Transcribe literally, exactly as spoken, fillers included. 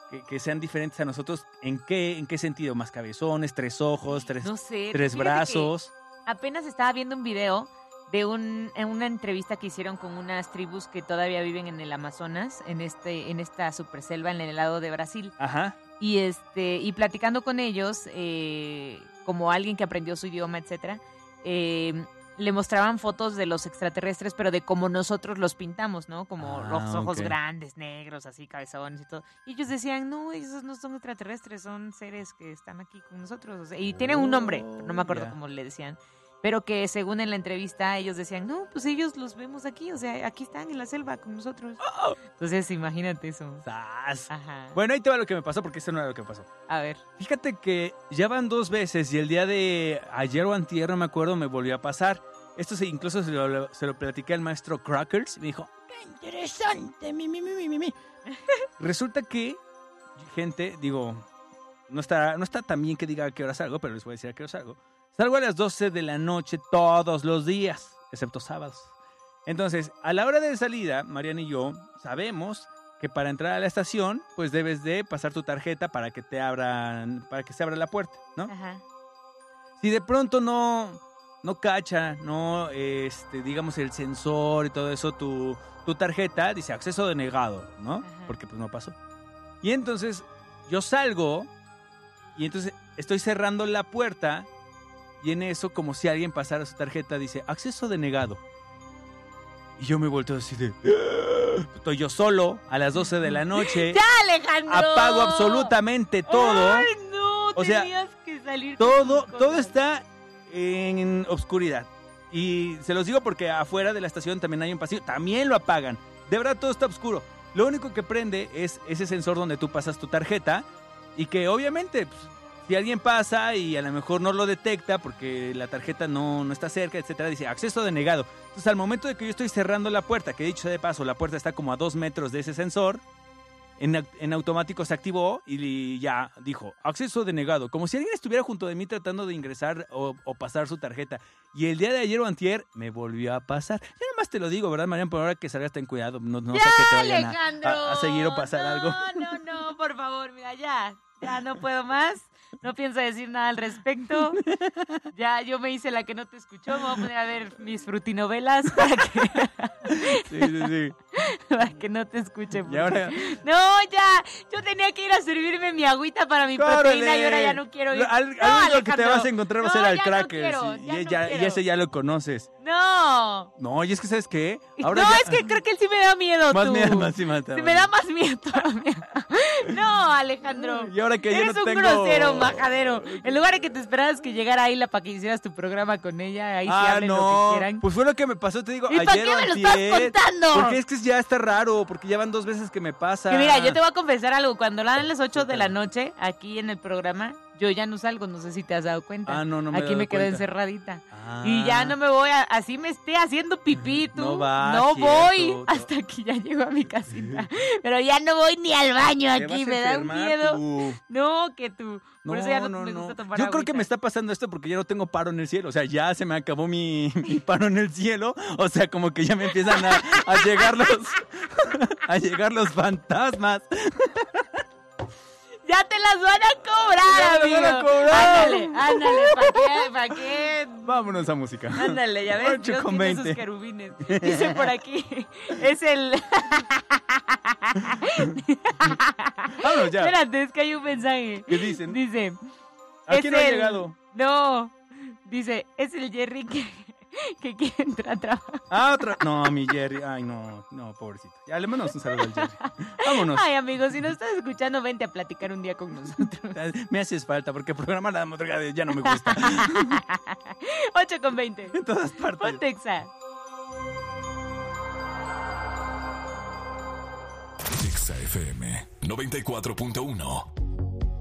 que, que sean diferentes a nosotros. ¿En qué, en qué sentido? ¿Más cabezones, tres ojos, tres, no sé, tres brazos? Apenas estaba viendo un video de un, en una entrevista que hicieron con unas tribus que todavía viven en el Amazonas, en este, en esta superselva, en el lado de Brasil. Ajá. Y este, y platicando con ellos, eh, como alguien que aprendió su idioma, etcétera, eh, le mostraban fotos de los extraterrestres, pero de cómo nosotros los pintamos, ¿no? Como Ah, los ojos ok. grandes, negros, así, cabezones y todo. Y ellos decían, no, esos no son extraterrestres, son seres que están aquí con nosotros. O sea, y tienen un nombre, pero no me acuerdo ya. cómo le decían. Pero que según en la entrevista ellos decían, no, pues ellos los vemos aquí, o sea, aquí están en la selva con nosotros. Oh. Entonces, imagínate eso. ¡Sas! Ajá. Bueno, ahí te va lo que me pasó, porque eso no era lo que me pasó. A ver. Fíjate que ya van dos veces y el día de ayer o antier, no me acuerdo, me volvió a pasar. Esto se, incluso se lo, se lo platiqué al maestro Crackers y me dijo, ¡qué interesante! Mi, mi, mi, mi, mi, mi. Resulta que, gente, digo, no está, no está tan bien que diga a qué hora salgo, pero les voy a decir a qué hora salgo. Salgo a las doce de la noche todos los días, excepto sábados. Entonces, a la hora de salida, Mariana y yo sabemos que para entrar a la estación, pues debes de pasar tu tarjeta para que te abran, para que se abra la puerta, ¿no? Ajá. Si de pronto no, no cacha, no, este, digamos el sensor y todo eso, tu, tu tarjeta dice acceso denegado, ¿no? Ajá. Porque pues no pasó. Y entonces yo salgo y entonces estoy cerrando la puerta y en eso, como si alguien pasara su tarjeta, dice acceso denegado. Y yo me volteo así de... Estoy yo solo a las doce de la noche. ¡Ya, Alejandro! Apago absolutamente todo. ¡Ay, no! O sea, tenías que salir con Todo, tus todo cosas. está en oscuridad. Y se los digo porque afuera de la estación también hay un pasillo. También lo apagan. De verdad, todo está oscuro. Lo único que prende es ese sensor donde tú pasas tu tarjeta. Y que obviamente, pues, si alguien pasa y a lo mejor no lo detecta porque la tarjeta no, no está cerca, etcétera, dice acceso denegado. Entonces, al momento de que yo estoy cerrando la puerta, que dicho de paso, la puerta está como a dos metros de ese sensor, en, en automático se activó y ya dijo acceso denegado. Como si alguien estuviera junto de mí tratando de ingresar o, o pasar su tarjeta. Y el día de ayer o antier me volvió a pasar. Yo nada más te lo digo, ¿verdad, Mariana? Por ahora que salgas ten cuidado. No, no ¡Ya, sé que te vayan a, Alejandro! a, a seguir o pasar no, algo. No, no, no, por favor, mira, ya. Ya no puedo más. No pienso decir nada al respecto. Ya yo me hice la que no te escuchó. Me voy a poner a ver mis frutinovelas para que, Sí, sí, sí. para que no te escuche. Y ahora... No, ya. Yo tenía que ir a servirme mi agüita para mi proteína y ahora ya no quiero ir. Al, no, al único que te Alejandro. vas a encontrar va a No, ser al ya no Crackers. quiero, y, ya y no ya- y quiero. ese ya lo conoces. No. No, y es que ¿sabes qué? no, ya- es que creo que él sí me da miedo, Más tú. miedo, más sí, más. Se me da más miedo todavía. No, Alejandro. Y ahora que yo Eres no un tengo- grosero, majadero. En lugar de que te esperaras que llegara Ayla para que hicieras tu programa con ella, ahí sí Ah, hablen lo no, que quieran. pues fue lo que me pasó, te digo, ¿Y para ayer qué o me lo estás antier, contando? Porque es que ya está raro, porque ya van dos veces que me pasa. Que mira, yo te voy a confesar algo. Cuando dan las ocho de la noche, aquí en el programa, yo ya no salgo, no sé si te has dado cuenta. Ah, no, no me he Aquí dado me quedo cuenta. encerradita. Ah. Y ya no me voy, a, así me esté haciendo pipí, tú. No vas, No cierto, voy tú. hasta que ya llego a mi casita. Pero ya no voy ni al baño Te aquí, vas a me da un enfermar miedo. tú. No, que tú. Por No, eso ya no, no, me no. gusta tomar Yo creo que agüita. me está pasando esto porque ya no tengo paro en el cielo. O sea, ya se me acabó mi, mi paro en el cielo. O sea, como que ya me empiezan a, a llegar los a llegar los fantasmas. ¡Ya te las van a cobrar, Ya me amigo! las van a cobrar. Ándale, ándale, ¿para qué? ¿Para qué? Vámonos a música. Ándale, ya ves, ocho Dios con tiene veinte. sus querubines. Dice por aquí, es el... Vámonos ya. Espérate, es que hay un mensaje. ¿Qué dicen? Dice... ¿A es quién no ha el- llegado? No, dice, es el Jerry que, que quiere entrar a trabajar. Ah, otra. No, mi Jerry. Ay, no, no, pobrecito. Ya le mandamos un saludo al Jerry. Vámonos. Ay, amigos, si nos estás escuchando, vente a platicar un día con nosotros. Me haces falta porque el programa La Madrugada ya no me gusta. ocho con veinte. En todas partes. Ponte Exa. Exa F M noventa y cuatro punto uno.